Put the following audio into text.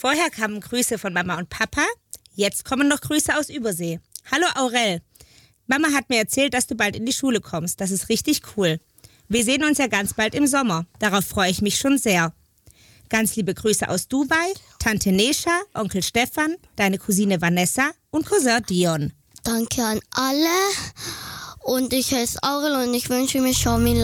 Vorher kamen Grüße von Mama und Papa, jetzt kommen noch Grüße aus Übersee. Hallo Aurel. Mama hat mir erzählt, dass du bald in die Schule kommst. Das ist richtig cool. Wir sehen uns ja ganz bald im Sommer. Darauf freue ich mich schon sehr. Ganz liebe Grüße aus Dubai, Tante Nesha, Onkel Stefan, deine Cousine Vanessa und Cousin Dion. Danke an alle und ich heiße Aurel und ich wünsche mir Xiaomi